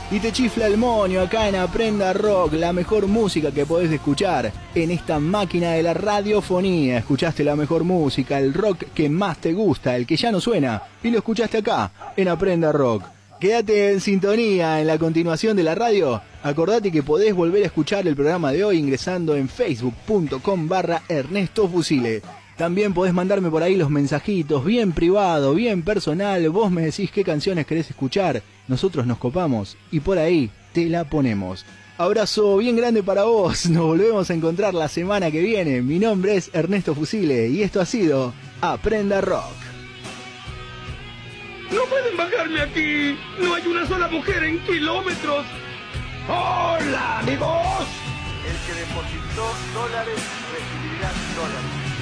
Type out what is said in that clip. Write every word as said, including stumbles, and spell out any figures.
y te chifla el moño acá en Aprenda Rock, la mejor música que podés escuchar en esta máquina de la radiofonía. Escuchaste la mejor música, el rock que más te gusta, el que ya no suena, y lo escuchaste acá en Aprenda Rock. Quédate en sintonía en la continuación de la radio. Acordate que podés volver a escuchar el programa de hoy ingresando en facebook.com barra Ernesto Fusile. También podés mandarme por ahí los mensajitos, bien privado, bien personal. Vos me decís qué canciones querés escuchar. Nosotros nos copamos y por ahí te la ponemos. Abrazo bien grande para vos. Nos volvemos a encontrar la semana que viene. Mi nombre es Ernesto Fusile y esto ha sido Aprenda Rock. ¡No pueden bajarme aquí! ¡No hay una sola mujer en kilómetros! ¡Hola, amigos! El que depositó dólares recibirá dólares.